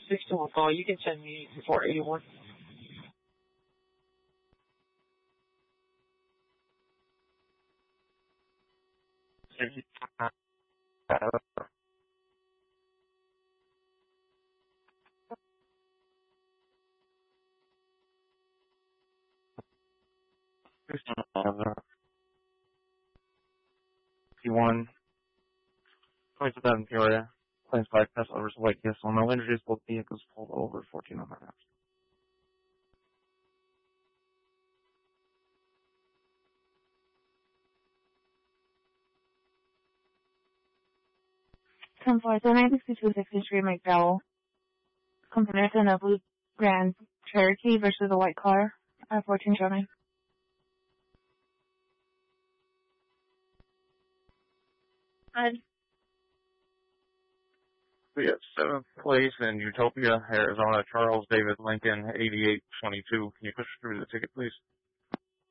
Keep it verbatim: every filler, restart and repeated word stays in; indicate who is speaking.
Speaker 1: six two one call. You can send me four eighty-one.
Speaker 2: one, twenty-seven Peoria, claims five Tesla versus White Castle. No injuries, both vehicles pulled over, fourteen on my maps.
Speaker 3: ten four, so nine sixty-two sixteenth Street, McDowell. Comparison of blue Grand Cherokee versus a white car at fourteen showing.
Speaker 1: And
Speaker 2: We got seventh place in Utopia, Arizona, Charles David Lincoln, eighty-eight twenty-two. Can you push through the ticket, please?